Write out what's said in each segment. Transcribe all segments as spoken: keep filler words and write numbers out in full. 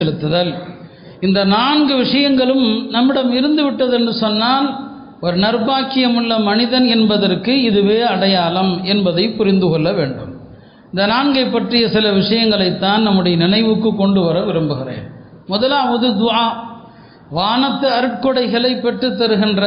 செலுத்துதல். இந்த நான்கு விஷயங்களும் நம்மிடம் இருந்து விட்டது என்று சொன்னால் ஒரு நற்பாக்கியமுள்ள மனிதன் என்பதற்கு இதுவே அடையாளம் என்பதை புரிந்து கொள்ள வேண்டும். இந்த நான்கை பற்றிய சில விஷயங்களைத்தான் நம்முடைய நினைவுக்கு கொண்டு வர விரும்புகிறேன். முதலாவது துஆ. வானத்து அருட்கொடைகளை பெற்றுத் தருகின்ற,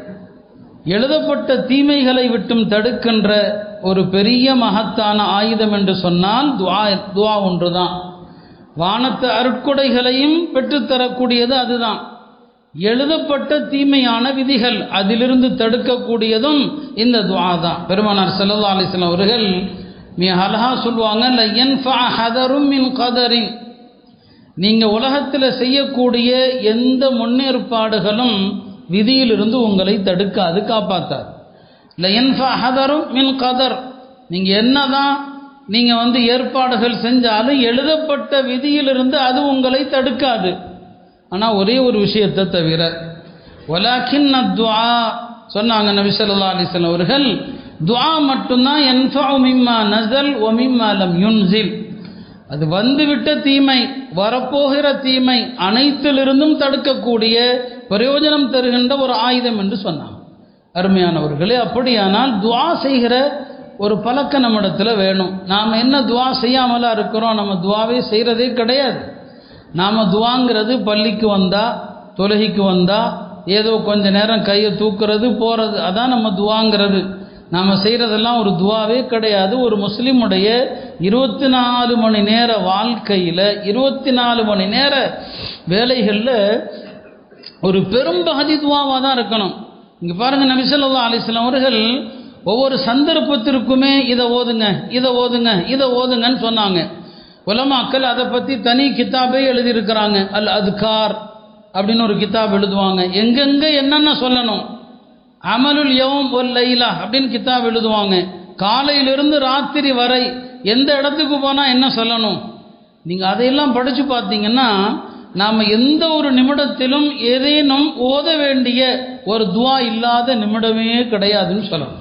எழுதப்பட்ட தீமைகளை விட்டும் தடுக்கின்ற ஒரு பெரிய மகத்தான ஆயுதம் என்று சொன்னால் துஆ துஆ ஒன்றுதான். வானத்து அருட்கொடைகளையும் பெற்றுத்தரக்கூடியது அதுதான். எழுதப்பட்ட தீமையான விதிகள் அதிலிருந்து தடுக்கக்கூடியதும் இந்த துஆ தான். பெருமானார் ஸல்லல்லாஹு அலைஹி வஸல்லம் அவர்கள் மிக அழகா சொல்லுவாங்க, ல யன்ஃபஅ ஹதரும் மின் கதரின். நீங்கள் உலகத்தில் செய்யக்கூடிய எந்த முன்னேற்பாடுகளும் விதியிலிருந்து உங்களை தடுக்காது, காப்பாற்றாது. ல யன்ஃபஅ ஹதரும் மின் கதர். நீங்கள் என்னதான் நீங்கள் வந்து ஏற்பாடுகள் செஞ்சாலும் எழுதப்பட்ட விதியிலிருந்து அது உங்களை தடுக்காது. ஆனால் ஒரே ஒரு விஷயத்தை தவிர, வலாக்கின் துஆ சொன்னாங்க நபி ஸல்லல்லாஹு அலைஹி வஸல்லம் அவர்கள், துஆ மட்டும்தான் யன்ஃபஉ மிம்மா நஸல் வ மிம்மா லம் யுன்ஸில். அது வந்துவிட்ட தீமை, வரப்போகிற தீமை அனைத்திலிருந்தும் தடுக்கக்கூடிய பிரயோஜனம் தருகின்ற ஒரு ஆயுதம் என்று சொன்னாங்க. அருமையானவர்களே, அப்படியானால் துஆ செய்கிற ஒரு பழக்கம் நம்மிடத்தில் வேணும். நாம் என்ன துஆ செய்யாமலாம் இருக்கிறோம்? நம்ம துஆவே செய்கிறதே கிடையாது. நாம் துஆங்கிறது பள்ளிக்கு வந்தால், தொழுகைக்கு வந்தால் ஏதோ கொஞ்ச நேரம் கையை தூக்குறது போகிறது, அதான் நம்ம துஆங்கிறது. நாம் செய்கிறதெல்லாம் ஒரு துஆவே கிடையாது. ஒரு முஸ்லீமுடைய இருபத்தி நாலு மணி நேர வாழ்க்கையில், இருபத்தி நாலு மணி நேர வேலைகளில் ஒரு பெரும்பகுதி துஆவாக தான் இருக்கணும். இங்கே பாருங்கள், நபி ஸல்லல்லாஹு அலைஹி வஸல்லம் அவர்கள் ஒவ்வொரு சந்தர்ப்பத்திற்குமே இதை ஓதுங்க, இதை ஓதுங்க, இதை ஓதுங்கன்னு சொன்னாங்க. உலமாக்கள் அதை பற்றி தனி கிதாபே எழுதியிருக்கிறாங்க. அல் அத்கார் அப்படின்னு ஒரு கிதாப் எழுதுவாங்க. எங்கெங்கே என்னென்ன சொல்லணும், அமலுல் யௌம் ஒல் லைலா அப்படின்னு கிதாப் எழுதுவாங்க. காலையிலிருந்து ராத்திரி வரை எந்த இடத்துக்கு போனால் என்ன சொல்லணும். நீங்கள் அதையெல்லாம் படித்து பார்த்தீங்கன்னா நாம் எந்த ஒரு நிமிடத்திலும் ஏதேனும் ஓத வேண்டிய ஒரு துஆ இல்லாத நிமிடமே கிடையாதுன்னு சொல்லணும்.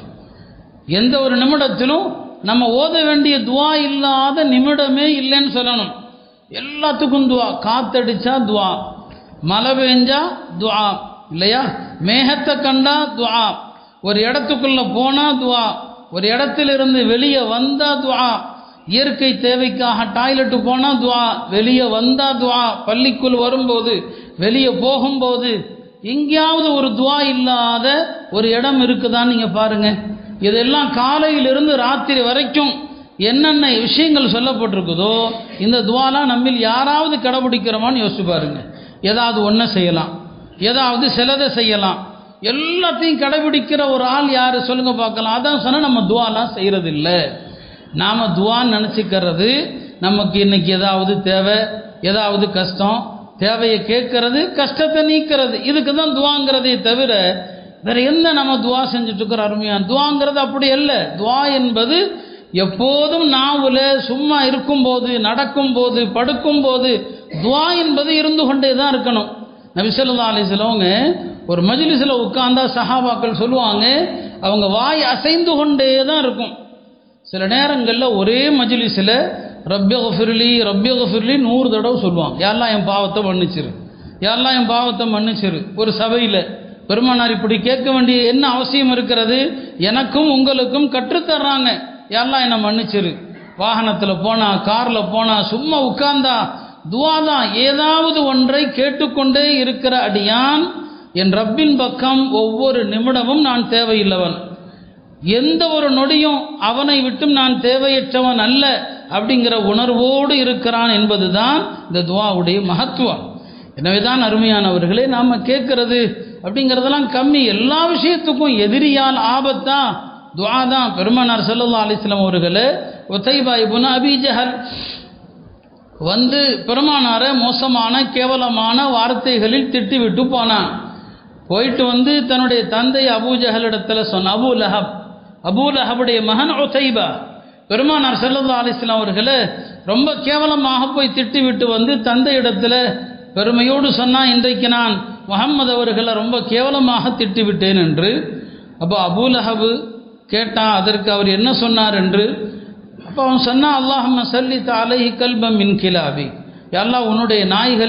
எந்த ஒரு நிமிடத்திலும் நம்ம ஓத வேண்டிய துஆ இல்லாத நிமிடமே இல்லைன்னு சொல்லணும். எல்லாத்துக்கும் துஆ. காத்தடிச்சா துஆ, மழை பெஞ்சா துஆ இல்லையா, மேகத்தை கண்டா துஆ, ஒரு இடத்துக்குள்ள போனா துஆ, ஒரு இடத்திலிருந்து வெளியே வந்தா துஆ, இயற்கை தேவைக்காக டாய்லெட்டு போனா துஆ, வெளியே வந்தா துஆ, பள்ளிக்குள் வரும்போது, வெளியே போகும்போது, எங்கேயாவது ஒரு துஆ இல்லாத ஒரு இடம் இருக்குதான்னு நீங்கள் பாருங்க. இதெல்லாம் காலையிலிருந்து ராத்திரி வரைக்கும் என்னென்ன விஷயங்கள் சொல்லப்பட்டிருக்குதோ இந்த துஆலாம் நம்மில் யாராவது கடைபிடிக்கிறோமான்னு யோசிச்சு பாருங்க. ஏதாவது ஒன்றை செய்யலாம், ஏதாவது சிலதை செய்யலாம், எல்லாத்தையும் கடைபிடிக்கிற ஒரு ஆள் யார் சொல்லுங்க பார்க்கலாம். அதான் சொன்னால் நம்ம துஆலாம் செய்கிறது இல்லை. நாம் துஆன்னு நினச்சிக்கிறது நமக்கு இன்னைக்கு ஏதாவது தேவை, ஏதாவது கஷ்டம், தேவையை கேட்கறது, கஷ்டத்தை நீக்கிறது, இதுக்கு தான் துஆங்கிறதே தவிர வேறு எந்த நம்ம துஆ செஞ்சுட்டு இருக்கிற அருமையான துஆங்கிறது அப்படி அல்ல. துஆ என்பது எப்போதும் நாவில் சும்மா இருக்கும்போது, நடக்கும்போது, படுக்கும்போது துஆ என்பது இருந்து கொண்டே தான் இருக்கணும். நபி ஸல்லல்லாஹு அலைஹி வஸல்லம் ஒரு மஜ்லிஸில் உட்கார்ந்தா சஹாபாக்கள் சொல்லுவாங்க, அவங்க வாய் அசைந்து கொண்டே தான் இருக்கும். சில நேரங்களில் ஒரே மஜ்லிஸில் ரப்பி கஃபிர்லி ரப்பி கஃபிர்லி நூறு தடவை சொல்லுவாங்க, யாரெல்லாம் என் பாவத்தை மன்னிச்சிரு, யாரெல்லாம் என் பாவத்தை மன்னிச்சிரு. ஒரு சபையில் பெருமானார் இப்படி கேட்க வேண்டிய என்ன அவசியம் இருக்கிறது? எனக்கும் உங்களுக்கும் கற்றுத்தர்றாங்க, யாரெல்லாம் என்னை மன்னிச்சிரு. வாகனத்தில் போனால், காரில் போனால், சும்மா உட்கார்ந்தா துஆ தான். ஏதாவது ஒன்றை கேட்டுக்கொண்டே இருக்கிற அடியான் என் ரப்பின் பக்கம் ஒவ்வொரு நிமிடமும் நான் தேவையில்லவன், எந்த ஒரு நொடியும் அவனை விட்டும் நான் தேவையற்றவன் அல்ல அப்படிங்கிற உணர்வோடு இருக்கிறான் என்பதுதான் இந்த துஆவுடைய மகத்துவம். எனவே தான் அருமையானவர்களே, நாம் கேட்கறது அப்படிங்கிறதெல்லாம் கம்மி. எல்லா விஷயத்துக்கும் எதிரியால் ஆபத்தா துஆ தான். பெருமானார் ஸல்லல்லாஹு அலைஹி வஸல்லம் அவர்களே உதைபா இப்னு அபீ ஜஹல் வந்து பெருமானாரை மோசமான கேவலமான வார்த்தைகளில் திட்டிவிட்டு போனான். போயிட்டு வந்து தன்னுடைய தந்தை அபூ ஜஹலிடத்தில் சொன்ன, அபூ லஹப், அபூ லஹபுடைய மகன் உதைபா பெருமானார் ஸல்லல்லாஹு அலைஹி வஸல்லம் அவர்களே ரொம்ப கேவலமாக போய் திட்டிவிட்டு வந்து தந்தை இடத்துல பெருமையோடு சொன்னான், இன்றைக்கு நான் முஹம்மது அவர்களை ரொம்ப கேவலமாக திட்டிவிட்டேன் என்று. அப்போ அபூ லஹப் கேட்டான், அதற்கு அவர் என்ன சொன்னார் என்று. அப்போ அவன் சொன்னான், அல்லாஹும்ம ஸல்லி அலைஹி கல்பம் மின் கிலாபி, யா அல்லாஹ் உன்னுடைய நாய்கள்